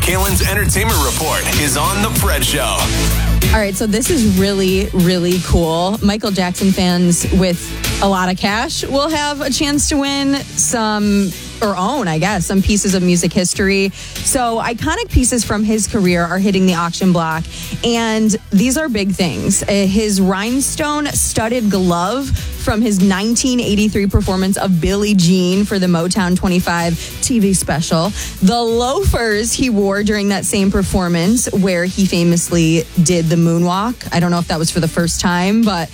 Kalen's entertainment report is on The Fred Show. All right, so this is really, really cool. Michael Jackson fans with a lot of cash will have a chance to win some pieces of music history. So iconic pieces from his career are hitting the auction block, and these are big things. His rhinestone studded glove from his 1983 performance of Billie Jean for the Motown 25 TV special. The loafers he wore during that same performance where he famously did the moonwalk. I don't know if that was for the first time, but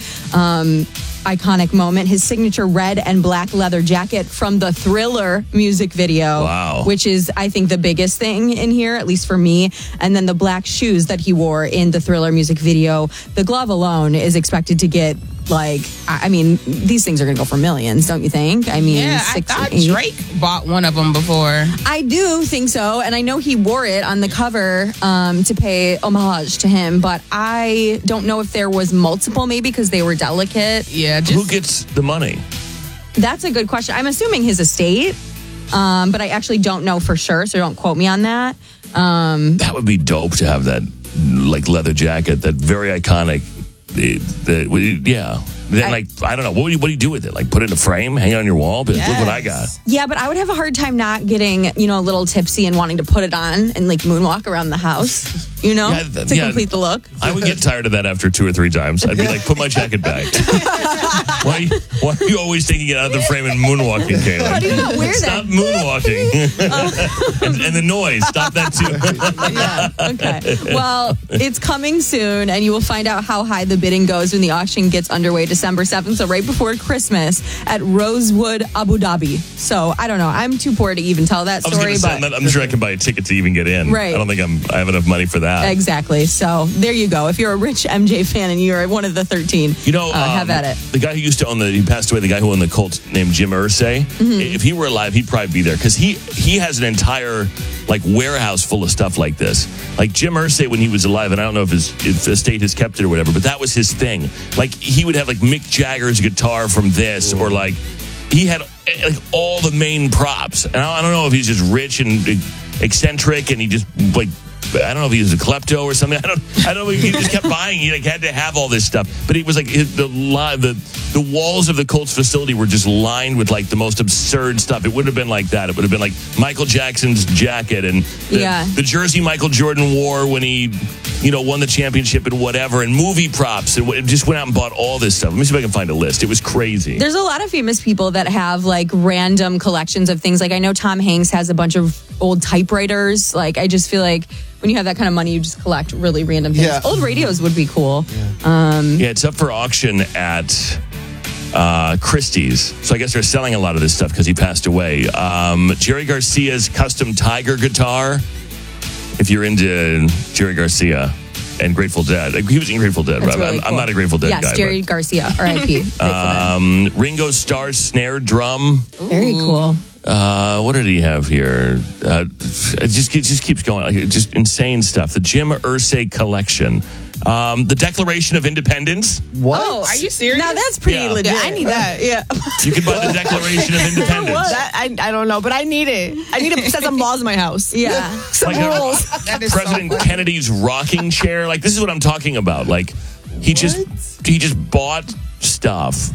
iconic moment. His signature red and black leather jacket from the Thriller music video. Wow. Which is, I think, the biggest thing in here, at least for me. And then the black shoes that he wore in the Thriller music video. The glove alone is expected to get, these things are going to go for millions, don't you think? I mean, yeah, I thought Drake bought one of them before. I do think so, and I know he wore it on the cover to pay homage to him, but I don't know if there was multiple, maybe because they were delicate. Yeah, who gets the money? That's a good question. I'm assuming his estate, but I actually don't know for sure, so don't quote me on that. That would be dope to have that leather jacket, that very iconic. Yeah. Then, I don't know. What do you do with it? Put it in a frame, hang it on your wall? But look what I got. Yeah, but I would have a hard time not getting, a little tipsy and wanting to put it on and moonwalk around the house, to complete the look. I would get tired of that after 2 or 3 times. I'd be like, put my jacket back. Why are you always taking it out of the frame and moonwalking, Kalen? Why do you not wear Stop that? moonwalking. and the noise. Stop that too. Yeah, okay. Well, it's coming soon, and you will find out how high the bidding goes when the auction gets underway December 7th, so right before Christmas at Rosewood, Abu Dhabi. So, I don't know. I'm too poor to even tell that story. I'm sure I can buy a ticket to even get in. Right. I don't think I have enough money for that. Exactly. So, there you go. If you're a rich MJ fan and you're one of the 13, have at it. The guy who used to he passed away, the guy who owned the Colts named Jim Irsay. Mm-hmm. If he were alive, he'd probably be there because he has an entire warehouse full of stuff like this. Jim Irsay, when he was alive, and I don't know if his estate has kept it or whatever, but that was his thing. He would have Mick Jagger's guitar from this, or he had all the main props. And I don't know if he's just rich and eccentric, and he just I don't know if he was a klepto or something. I don't know if he just kept buying. He had to have all this stuff. But it was the walls of the Colts facility were just lined with the most absurd stuff. It wouldn't have been like that. It would have been Michael Jackson's jacket and the jersey Michael Jordan wore when he won the championship and whatever, and movie props, and just went out and bought all this stuff. Let me see if I can find a list. It was crazy. There's a lot of famous people that have random collections of things. I know Tom Hanks has a bunch of old typewriters. I just feel when you have that kind of money, you just collect really random things. Yeah. Old radios would be cool. Yeah, it's up for auction at Christie's. So I guess they're selling a lot of this stuff because he passed away. Jerry Garcia's custom Tiger guitar. If you're into Jerry Garcia and Grateful Dead. He was in Grateful Dead, right? Really cool. I'm not a Grateful Dead guy. Yes, Jerry Garcia, R.I.P. Ringo Starr's snare drum. Very cool. What did he have here? It just keeps going. Just insane stuff. The Jim Irsay collection. The Declaration of Independence. What? Oh, are you serious? Now that's pretty legit. Yeah, I need that. Yeah. You can buy the Declaration of Independence. I don't know, but I need it. I need to set some laws in my house. Yeah. Some rules. President Kennedy's rocking chair. This is what I'm talking about. He just bought stuff.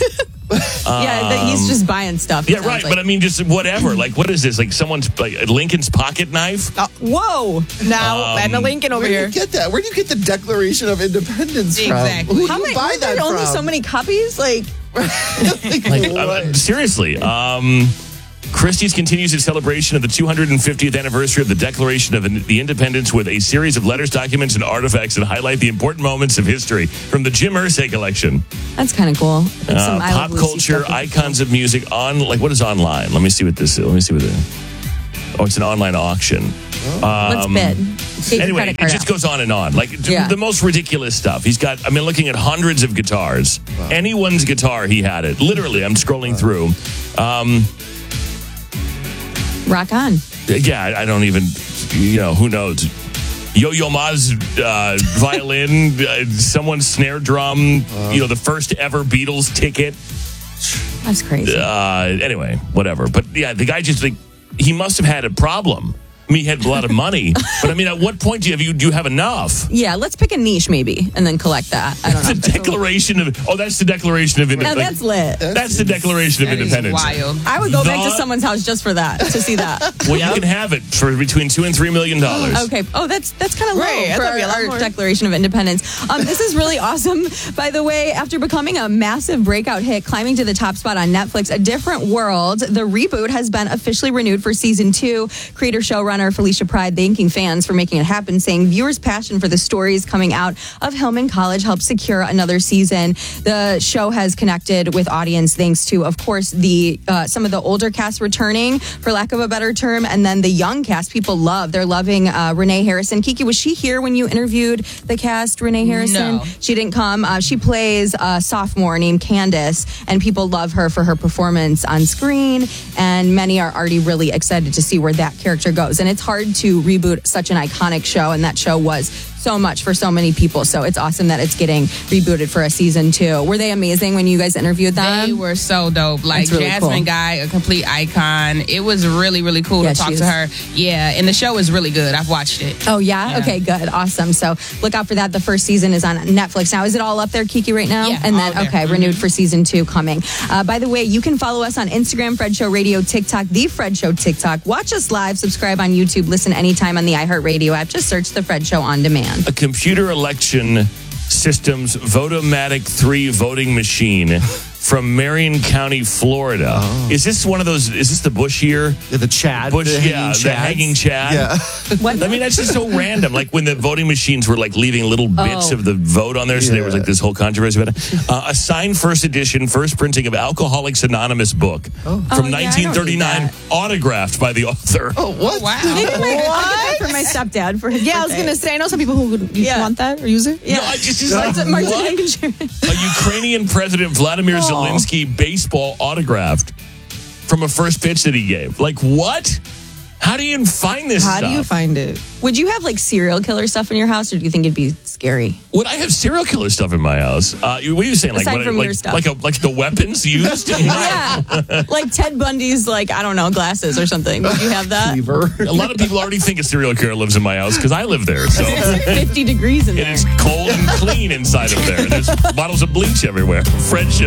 He's just buying stuff. Yeah, right. But I mean, just whatever. What is this? Someone's Lincoln's pocket knife? Whoa! Now, and a Lincoln over here. Where do you get that? Where do you get the Declaration of Independence from? Exactly. Who How do many? you buy that There are from? only so many copies. Seriously. Christie's continues its celebration of the 250th anniversary of the Declaration of the Independence with a series of letters, documents, and artifacts that highlight the important moments of history from the Jim Irsay collection. That's kind of cool. Some Pop culture, icons of music, what is online? Let me see what this is. Oh, it's an online auction. Let's bid. Anyway, it just goes on and on. The most ridiculous stuff. He's got, looking at hundreds of guitars. Wow. Anyone's guitar, he had it. Literally, I'm scrolling through. Rock on. Yeah, I don't even, who knows? Yo-Yo Ma's violin, someone's snare drum, the first ever Beatles ticket. That's crazy. Anyway, whatever. But yeah, the guy just, he must have had a problem. I mean, he had a lot of money, but I mean, at what point do you have enough? Yeah, let's pick a niche maybe and then collect that. I don't know. The Declaration of that's the Declaration of Now, Independence. that's lit. That's the Declaration of That is Independence. wild. I would go back to someone's house just for that, to see that. Well, you can have it for between $2 and $3 million. Okay. Oh, that's kind of low Right, I for thought it'd be a lot our more. Declaration of Independence. This is really awesome. By the way, after becoming a massive breakout hit, climbing to the top spot on Netflix, A Different World, the reboot has been officially renewed for season 2. Creator showrunner Felicia Pride thanking fans for making it happen, saying viewers' passion for the stories coming out of Hillman College helped secure another season. The show has connected with audience thanks to, of course, the some of the older cast returning, for lack of a better term, and then the young cast people love. They're loving Renee Harrison. Kiki, was she here when you interviewed the cast, Renee Harrison? No. She didn't come. She plays a sophomore named Candace, and people love her for her performance on screen, and many are already really excited to see where that character goes. And it's hard to reboot such an iconic show, and that show was so much for so many people. So it's awesome that it's getting rebooted for a season 2. Were they amazing when you guys interviewed them? They were so dope. Like That's really Jasmine cool. Guy, a complete icon. It was really, really cool Yeah, to talk she to is. her. Yeah, and the show is really good. I've watched it. Oh, yeah? Yeah. Okay, good. Awesome. So look out for that. The first season is on Netflix. Now, is it all up there, Kiki, right now? Yeah, And all then, there. okay, renewed for season 2 coming. By the way, you can follow us on Instagram, Fred Show Radio, TikTok, The Fred Show TikTok. Watch us live, subscribe on YouTube, listen anytime on the iHeartRadio app. Just search The Fred Show on demand. A computer election systems Votomatic 3 voting machine from Marion County, Florida. Is this one of those? Is this the Bush year? The Chad. Bush, the yeah, the hanging Chad. Yeah. What? I mean, that's just so random. Like when the voting machines were like leaving little bits of the vote on there, so there was like this whole controversy about it. A signed first edition, first printing of Alcoholics Anonymous book from yeah, I don't need 1939, that. autographed by the author. Oh, what? Wow. I get that for my stepdad for his Yeah, I was birthday. going to say, I know some people who would Yeah. want that or use it. Yeah. No, I just like Martin what? Hingenshire. A Ukrainian President Vladimir Zelensky baseball autographed from a first pitch that he gave. Like what? How do you even find this How stuff? do you find it? Would you have like serial killer stuff in your house, or do you think it'd be scary? Would I have serial killer stuff in my house? What are you saying? Like, Aside from like, your stuff. like the weapons used? Yeah, like Ted Bundy's, like, I don't know, glasses or something. Would you have that? Cleaver. A lot of people already think a serial killer lives in my house because I live there. So It's like 50 degrees in it there. is cold and clean inside of there. There's bottles of bleach everywhere. Fred Show.